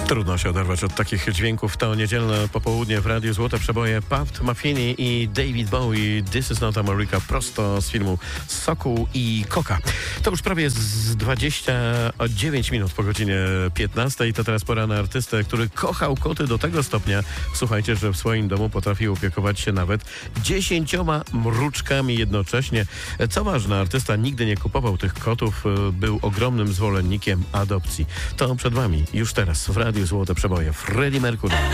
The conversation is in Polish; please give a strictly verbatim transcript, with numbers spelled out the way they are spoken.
Trudno się oderwać od takich dźwięków. To niedzielne popołudnie w Radiu Złote Przeboje. Pat Metheny i David Bowie. This is not America. Prosto z filmu Sokół i Koka. To już prawie z dwadzieścia dziewięć minut po godzinie piętnastej. To teraz pora na artystę, który kochał koty do tego stopnia, słuchajcie, że w swoim domu potrafił opiekować się nawet dziesięcioma mruczkami jednocześnie. Co ważne, artysta nigdy nie kupował tych kotów. Był ogromnym zwolennikiem adopcji. To przed wami już teraz w Radiu Złote Przeboje Freddie Mercury.